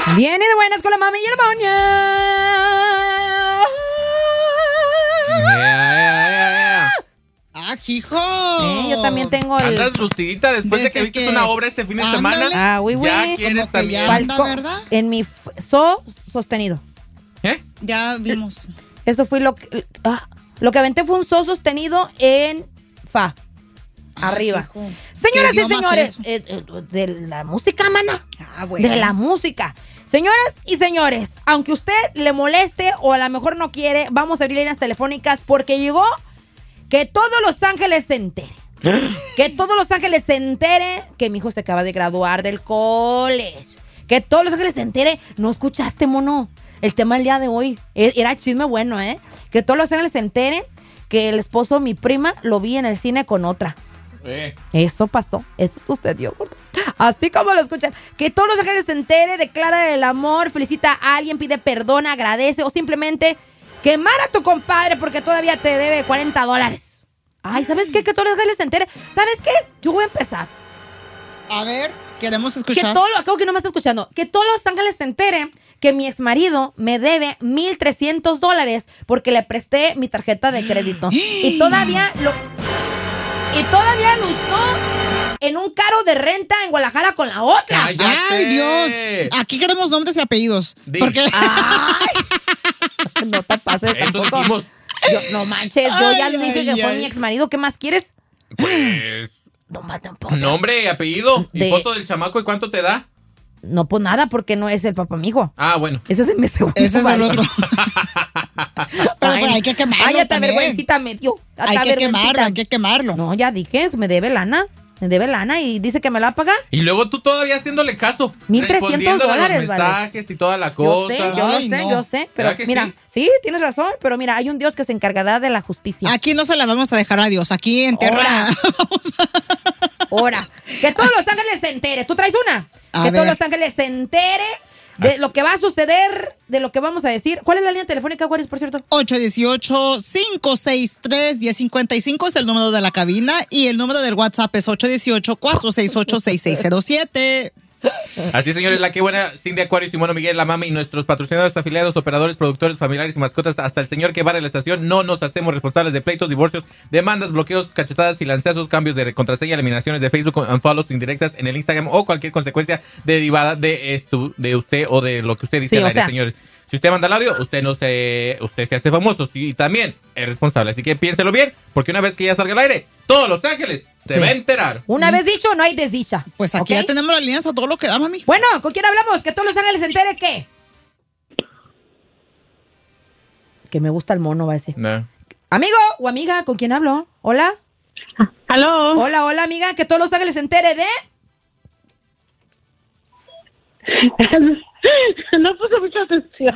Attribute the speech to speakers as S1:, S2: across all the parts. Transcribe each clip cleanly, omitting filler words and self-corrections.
S1: Viene de buenas con la mami y el moña.
S2: ¡Ah, hijo!
S1: Yo también tengo el...
S3: Andas lucidita después de que viste una obra este fin de semana.
S1: Ah, güey.
S3: Ya quieres también.
S2: Ya anda, ¿verdad?
S1: En mi so sostenido.
S3: ¿Eh?
S2: Ya vimos.
S1: Eso fue lo que aventé fue un so sostenido en fa. Arriba.
S2: Hijo.
S1: Señoras
S2: ¿Qué
S1: y
S2: idioma
S1: señores,
S2: es
S1: de la música, mana.
S2: Ah, bueno.
S1: De la música. Señoras y señores, aunque usted le moleste o a lo mejor no quiere, vamos a abrir líneas telefónicas porque llegó que todos Los Ángeles se entere. Que todos Los Ángeles se entere que mi hijo se acaba de graduar del college. Que todos Los Ángeles se entere. ¿No escuchaste, mono? El tema del día de hoy era chisme bueno, ¿eh? Que todos Los Ángeles se enteren que el esposo de mi prima lo vi en el cine con otra. Eso pasó, eso sucedió. Así como lo escuchan. Que todos Los Ángeles se entere, declara el amor, felicita a alguien, pide perdón, agradece o simplemente quemar a tu compadre porque todavía te debe $40. Ay, ¿sabes qué? Que todos Los Ángeles se entere. ¿Sabes qué? Yo voy a empezar.
S2: A ver, queremos
S1: Que
S2: escuchar.
S1: acabo que no me está escuchando. Que todos Los Ángeles se entere que mi exmarido me debe $1,300 porque le presté mi tarjeta de crédito. Y todavía lo usó en un carro de renta en Guadalajara con la otra.
S3: ¡Cállate!
S2: ¡Ay, Dios! Aquí queremos nombres y apellidos. Porque...
S1: ¡Ay! No te pases
S3: Eso
S1: tampoco.
S3: dijimos.
S1: No manches, yo ya dije que fue mi exmarido. ¿Qué más quieres?
S3: Pues...
S1: No mate un poco.
S3: Nombre, apellido y
S1: De-
S3: foto del chamaco. ¿Y cuánto te da?
S1: No, pues nada, porque no es el papá mijo.
S3: Ah, bueno.
S1: Ese es mi segundo.
S2: Ese es el
S1: marido.
S2: otro. Pero pues hay que quemarlo
S1: Ay, hasta
S2: también.
S1: vergüencita me dio.
S2: Hay
S1: Hasta
S2: que quemarlo,
S1: vergüencita.
S2: hay que quemarlo.
S1: No, ya dije, me debe lana. Me debe lana y dice que me la va a pagar.
S3: Y luego tú todavía haciéndole caso.
S1: $1,300,
S3: respondiéndole los
S1: vale.
S3: mensajes y toda la
S1: Yo
S3: cosa.
S1: sé,
S2: Ay, no.
S1: yo sé. Pero
S3: ¿Verdad que
S1: mira,
S3: sí?
S1: sí, tienes razón. Pero mira, hay un Dios que se encargará de la justicia.
S2: Aquí no se la vamos a dejar a Dios. Aquí en tierra.
S1: Ahora, que todos Los Ángeles se entere. ¿Tú traes una?
S2: A
S1: Que todos
S2: ver.
S1: Los Ángeles se entere de lo que va a suceder, de lo que vamos a decir. ¿Cuál es la línea telefónica, Juárez, por cierto?
S2: 818-563-1055 es el número de la cabina y el número del WhatsApp es 818-468-6607.
S3: Así, señores, la que buena, Cindy Acuario, Simón Miguel, la mami y nuestros patrocinadores, afiliados, operadores, productores, familiares y mascotas, hasta el señor que va a la estación, no nos hacemos responsables de pleitos, divorcios, demandas, bloqueos, cachetadas y lanzazos, cambios de contraseña, eliminaciones de Facebook, unfollows, indirectas en el Instagram o cualquier consecuencia derivada de usted o de lo que usted dice
S1: Sí,
S3: al
S1: o
S3: aire,
S1: sea.
S3: señores. Si usted manda el audio, usted se hace famoso, sí, y también es responsable. Así que piénselo bien, porque una vez que ya salga al aire, todos Los Ángeles se va a enterar.
S1: Una vez dicho, no hay desdicha.
S2: Pues aquí
S1: ¿ok?
S2: ya tenemos las líneas a todo lo que da, mami.
S1: Bueno, ¿con quién hablamos? Que todos Los Ángeles se entere qué. Que me gusta el mono, va a decir.
S3: No.
S1: Amigo o amiga, ¿con quién hablo? Hola.
S4: ¿Aló?
S1: Hola, hola, amiga. Que todos Los Ángeles se entere de...
S4: No puse mucha atención.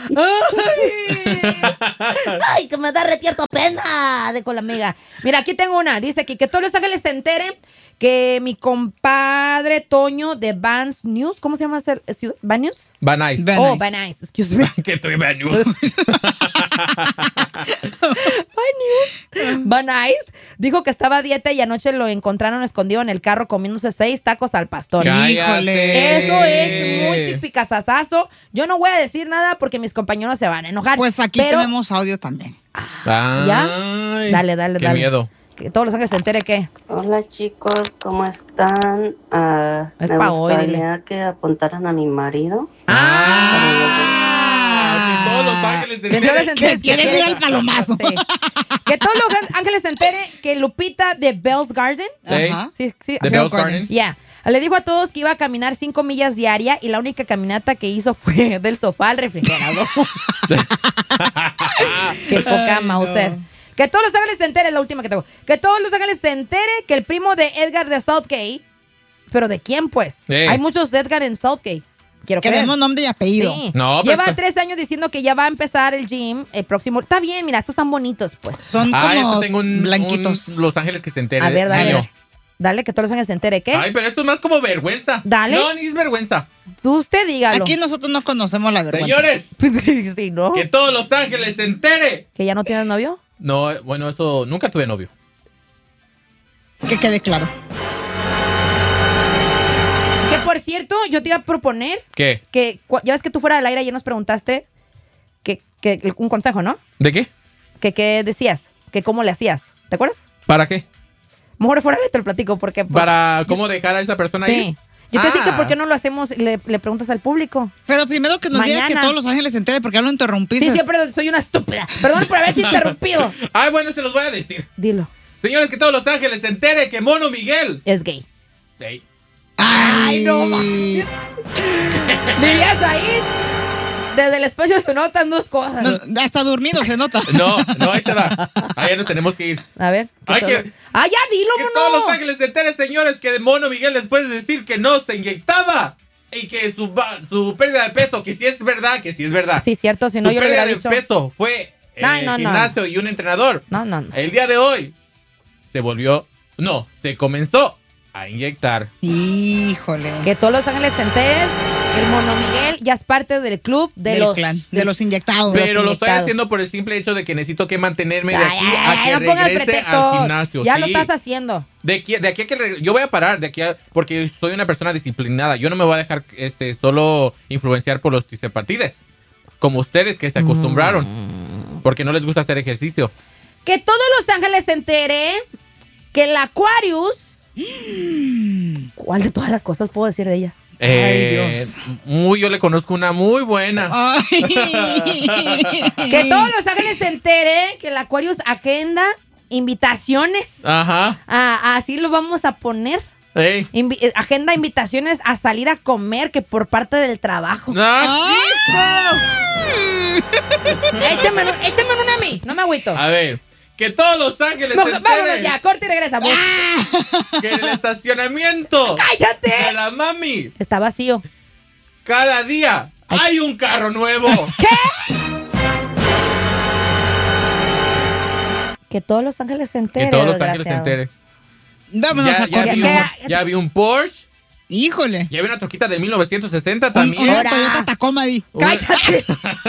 S1: Ay, que me da retierto pena de con la amiga. Mira, aquí tengo una. Dice aquí que todos Los Ángeles se enteren que mi compadre Toño de Vans News, ¿cómo se llama ese ciudad? ¿Van News?
S3: Van Nice.
S2: Van
S1: Oh,
S2: Nice.
S1: Van Nice, excuse me.
S3: Que estoy Van News.
S1: Van Nice dijo que estaba a dieta y anoche lo encontraron escondido en el carro comiéndose 6 tacos al pastor.
S2: Híjole.
S1: Eso es muy típica sasazo. Yo no voy a decir nada porque mis compañeros se van a enojar.
S2: Pues aquí
S1: pero-
S2: tenemos audio también.
S1: ¿Ya?
S3: Ay,
S1: Dale,
S3: Qué
S1: dale.
S3: miedo.
S1: Que todos Los Ángeles se entere que...
S5: Hola chicos, ¿cómo están?
S1: Es
S5: Me
S1: pa' hoy,
S5: gustaría que apuntaran a mi marido.
S3: Que todos Los Ángeles se
S1: Que todos Los
S3: enteren.
S1: Ángeles
S2: Que quieren
S1: se
S2: ir al
S1: entere.
S2: palomazo.
S1: Sí. Que todos Los Ángeles se entere que Lupita de Bell's Garden...
S2: Ajá.
S1: Sí,
S3: The
S2: Bell
S3: Bell
S2: Gardens.
S3: Gardens.
S1: Ya. Le dijo a todos que iba a caminar 5 millas diaria y la única caminata que hizo fue del sofá al refrigerador. Qué poca Mauser. Que todos Los Ángeles se entere, es la última que tengo. Que todos Los Ángeles se entere que el primo de Edgar de Southgate, ¿pero de quién pues?
S3: Sí.
S1: Hay muchos Edgar en Southgate. Quiero creer.
S2: Queremos nombre y apellido.
S1: Sí.
S3: No, pero
S1: Lleva
S3: está-
S1: 3 años diciendo que ya va a empezar el gym el próximo. Está bien, mira, estos están bonitos, pues.
S2: Son
S3: Esto
S2: como
S3: tengo
S2: blanquitos.
S3: un Los Ángeles que se entere.
S1: A ver, dale.
S3: Niño.
S1: Dale, que todos Los Ángeles se entere, ¿qué?
S3: Ay, pero esto es más como vergüenza.
S1: Dale.
S3: No, ni es vergüenza.
S1: Usted dígalo.
S2: Aquí nosotros no conocemos la vergüenza.
S3: Señores,
S1: Sí, ¿no?
S3: que todos Los Ángeles se entere.
S1: ¿Que ya no tienes novio?
S3: No, bueno, eso nunca tuve novio.
S2: Que quede claro.
S1: Que por cierto, yo te iba a proponer
S3: ¿Qué?
S1: que, ya ves que tú fuera del aire ayer nos preguntaste que un consejo, ¿no?
S3: ¿De qué?
S1: Que qué decías, que cómo le hacías, ¿te acuerdas?
S3: ¿Para qué?
S1: Mejor fuera te lo platico porque...
S3: ¿Para cómo dejar a esa persona ahí?
S1: Sí. Yo te decía que por qué no lo hacemos, le preguntas al público.
S2: Pero primero que nos diga
S1: Mañana.
S2: que todos los ángeles se enteren porque ya lo interrumpiste.
S1: Sí, siempre soy una estúpida. Perdón por haberte interrumpido.
S3: Ay, bueno, se los voy a decir.
S1: Dilo.
S3: Señores, que todos los ángeles se enteren que Mono Miguel...
S1: Es gay.
S3: Ey.
S1: Ay, no mames. Dirías ahí, desde el espacio se notan dos cosas.
S2: No, hasta dormido se nota.
S3: No, ahí te va. Ahí ya nos tenemos que ir.
S1: A ver.
S3: Ay,
S1: todo-
S3: que-
S1: Ah, ya dilo,
S3: Que
S1: mono.
S3: todos los ángeles se enteren, señores, que Mono Miguel después de decir que no se inyectaba y que su pérdida de peso, que sí es verdad,
S1: Sí, cierto, si no
S3: su
S1: yo lo
S3: pérdida
S1: hubiera
S3: de
S1: dicho.
S3: peso fue
S1: Ay, no, no.
S3: gimnasio y un entrenador.
S1: No.
S3: El día de hoy se comenzó a inyectar.
S2: Híjole.
S1: Que todos los ángeles se enteren. El Mono Miguel ya es parte del club de
S2: Del
S1: los
S2: clan, de los inyectados.
S3: Pero lo estoy
S1: inyectados.
S3: haciendo por el simple hecho de que necesito que mantenerme de
S1: Ay,
S3: aquí
S1: ay,
S3: a que
S1: no pongas
S3: regrese
S1: pretextos.
S3: al gimnasio.
S1: Ya
S3: sí.
S1: lo estás haciendo.
S3: De aquí a que yo voy a parar porque soy una persona disciplinada. Yo no me voy a dejar solo influenciar por los tricepartides, como ustedes que se acostumbraron, porque no les gusta hacer ejercicio.
S1: Que todos los ángeles se enteren que el Aquarius... ¿Cuál de todas las cosas puedo decir de ella?
S2: Ay, Dios.
S3: Yo le conozco una muy buena.
S2: Ay.
S1: Que todos los ángeles se enteren que el Aquarius agenda invitaciones.
S3: Ajá.
S1: Así lo vamos a poner.
S3: Ey.
S1: Agenda invitaciones a salir a comer que por parte del trabajo.
S3: ¡Ah,
S1: Échame una a mí, no me agüito.
S3: a ver, que todos los ángeles se
S1: Vámonos
S3: enteren
S1: ya, corte y regresamos.
S3: que en el estacionamiento
S1: ¡Cállate!
S3: de la mami
S1: Está vacío.
S3: cada día hay un carro nuevo.
S1: ¿Qué? Que todos los ángeles se enteren.
S3: Que todos los ángeles se
S1: desgraciado.
S3: enteren.
S2: Vámonos a corte, mi amor.
S3: Ya vi un Porsche,
S2: Híjole.
S3: ya vi una troquita de 1960
S2: Un
S3: también.
S2: una
S1: Ahora.
S2: Toyota Tacoma, di.
S1: ¡Cállate!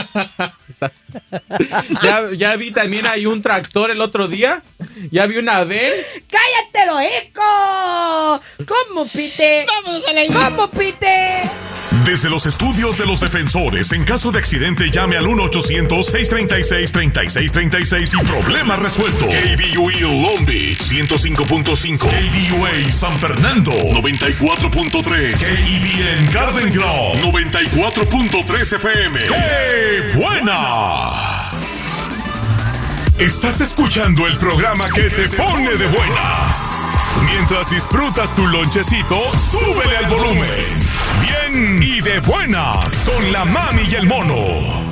S3: ya vi también hay un tractor el otro día. Ya vi una Ven.
S1: ¡Cállate, lo eco! ¿Cómo, Pite?
S2: Vámonos a la idea.
S1: ¿Cómo, Pite?
S6: Desde los estudios de los defensores, en caso de accidente, llame al 1-800-636-3636 y problema resuelto. KBUE Long Beach 105.5, KBUA San Fernando 94.3, KEBN Garden Grove 94.3 FM. ¡Qué buena! Estás escuchando el programa que te pone de buenas. Mientras disfrutas tu lonchecito, súbele al volumen. Bien y de buenas con la mami y el mono.